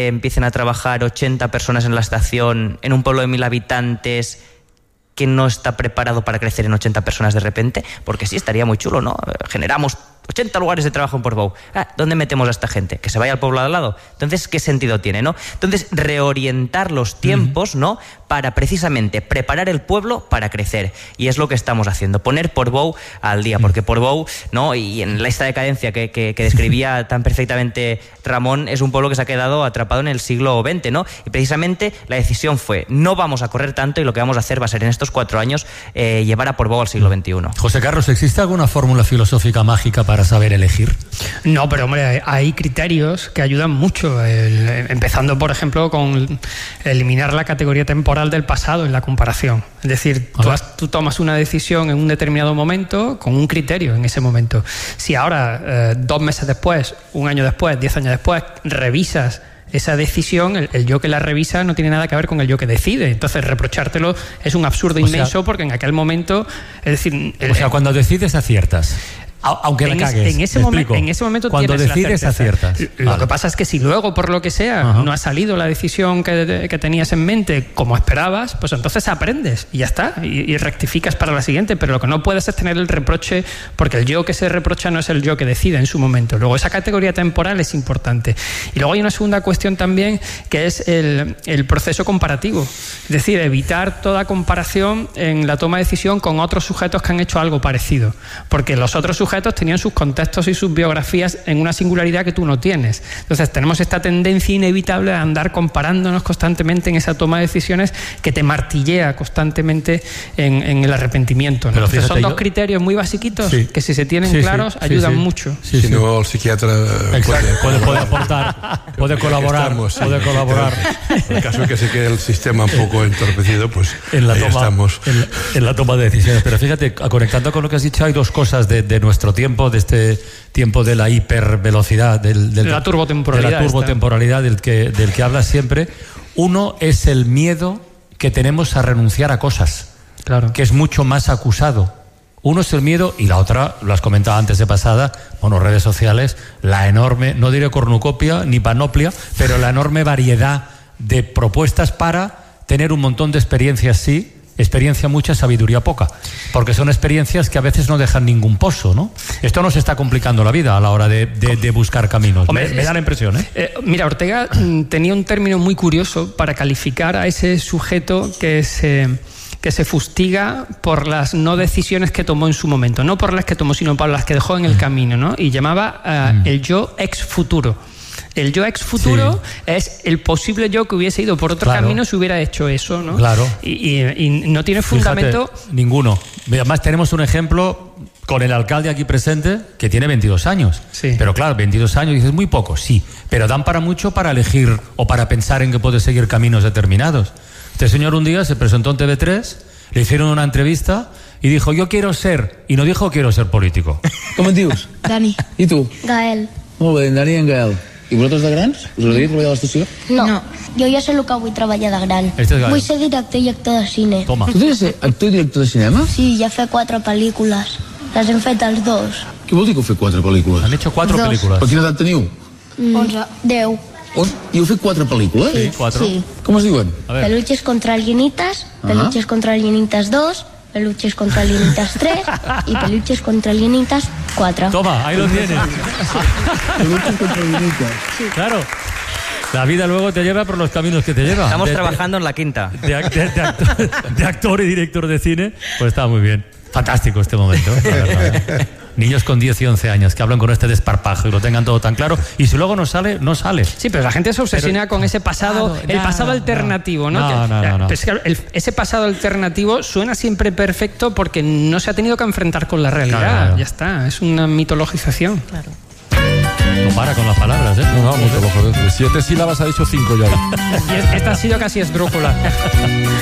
empiecen a trabajar 80 personas en la estación, en un pueblo de 1000 habitantes, que no está preparado para crecer en 80 personas de repente? Porque sí, estaría muy chulo, ¿no? Generamos 80 lugares de trabajo en Portbou. ¿Dónde metemos a esta gente? ¿Que se vaya al pueblo de al lado? Entonces, ¿qué sentido tiene, no? Entonces, reorientar los tiempos, ¿no? Para precisamente preparar el pueblo para crecer. Y es lo que estamos haciendo, poner Portbou al día, porque Portbou, ¿no? Y en esta decadencia que describía tan perfectamente Ramón, es un pueblo que se ha quedado atrapado en el siglo XX, ¿no? Y precisamente la decisión fue, no vamos a correr tanto y lo que vamos a hacer va a ser en estos 4 años llevar a Portbou al siglo XXI. José Carlos, ¿existe alguna fórmula filosófica mágica para saber elegir? No, pero hombre, hay criterios que ayudan mucho, empezando por ejemplo con eliminar la categoría temporal del pasado en la comparación. Es decir, tú tomas una decisión en un determinado momento con un criterio en ese momento. Si ahora, 2 meses después, 1 año después, 10 años después, revisas esa decisión, el yo que la revisa no tiene nada que ver con el yo que decide. Entonces, reprochártelo es un absurdo inmenso, porque en aquel momento, es decir... cuando decides aciertas. Aunque la cagues. En ese momento cuando tienes decides aciertas. Lo que pasa es que si luego, por lo que sea, no ha salido la decisión que tenías en mente como esperabas, pues entonces aprendes y ya está, y rectificas para la siguiente. Pero lo que no puedes es tener el reproche, porque el yo que se reprocha no es el yo que decide en su momento. Luego, esa categoría temporal es importante. Y luego hay una segunda cuestión también, que es el proceso comparativo. Es decir, evitar toda comparación en la toma de decisión con otros sujetos que han hecho algo parecido, porque los otros sujetos tenían sus contextos y sus biografías en una singularidad que tú no tienes. Entonces tenemos esta tendencia inevitable a andar comparándonos constantemente en esa toma de decisiones, que te martillea constantemente en el arrepentimiento, ¿no? Entonces son 2 criterios muy basiquitos, que si se tienen claros ayudan mucho. Si no, el psiquiatra puede aportar, puede colaborar. En el caso de que se quede el sistema un poco entorpecido, pues en la en la toma de decisiones. Pero fíjate, conectando con lo que has dicho, hay 2 cosas de nuestro tiempo, de este tiempo de la hipervelocidad, de la turbotemporalidad del que hablas siempre. Uno es el miedo que tenemos a renunciar a cosas, que es mucho más acusado. Uno es el miedo, y la otra, lo has comentado antes de pasada, redes sociales, la enorme, no diré cornucopia ni panoplia, pero la enorme variedad de propuestas para tener un montón de experiencias, sí, experiencia mucha, sabiduría poca, porque son experiencias que a veces no dejan ningún pozo, ¿no? Esto nos está complicando la vida a la hora de buscar caminos. Me da la impresión, mira, Ortega tenía un término muy curioso para calificar a ese sujeto que se fustiga por las no decisiones que tomó en su momento, no por las que tomó, sino por las que dejó en el camino, ¿no? Y llamaba el yo ex futuro. El yo ex futuro es el posible yo que hubiese ido por otro camino si hubiera hecho eso, ¿no? Claro. Y no tiene fundamento. Fíjate, ninguno. Además, tenemos un ejemplo con el alcalde aquí presente, que tiene 22 años. Sí. Pero claro, 22 años, dices, muy poco, sí. Pero dan para mucho para elegir o para pensar en que puede seguir caminos determinados. Este señor un día se presentó en TV3, le hicieron una entrevista y dijo, yo quiero ser, y no dijo quiero ser político. Com et dius? Dani. I tu? Gael. Molt bé, en Dani i en Gael. I vosaltres de grans? Us agradaria treballar a l'estació? No. Jo ja sé el que vull treballar de gran. Vull ser director i actor de cine. Toma. Tu tens de ser actor i director de cinema? Sí, ja he fet 4 pel·lícules. Les hem fet els 2. Què vol dir que heu fet 4 pel·lícules? Han hecho 4 películas. Per quina edat teniu? 11. 10. I heu fet 4 pel·lícules? Sí, 4. Sí. Com es diuen? Peluches contra alienitas, Peluches contra alienitas 2, Peluches contra alienitas 3 y Peluches contra alienitas 4. Toma, ahí lo tienes. Peluches contra alienitas. Sí. Claro. La vida luego te lleva por los caminos que te lleva. Estamos trabajando en la quinta. De actor y director de cine, pues está muy bien. Fantástico este momento, la verdad. Niños con 10 y 11 años que hablan con este desparpajo y lo tengan todo tan claro, y si luego no sale, no sale. Sí, pero la gente se obsesiona con ese pasado, el pasado alternativo, ¿no? No. Pues claro, ese pasado alternativo suena siempre perfecto porque no se ha tenido que enfrentar con la realidad. Claro. Ya está, es una mitologización. Claro. No para con las palabras, ¿eh? No, mucho, de 7 sílabas ha dicho 5 ya. Y esta ha sido casi esdrújula.